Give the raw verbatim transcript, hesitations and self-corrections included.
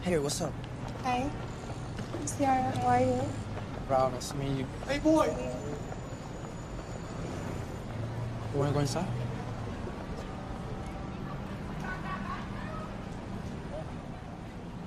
Hey, what's up? Hi. I'm Ciara. How are you? Brown, nice to meet you. Hey, boy. You wanna go inside?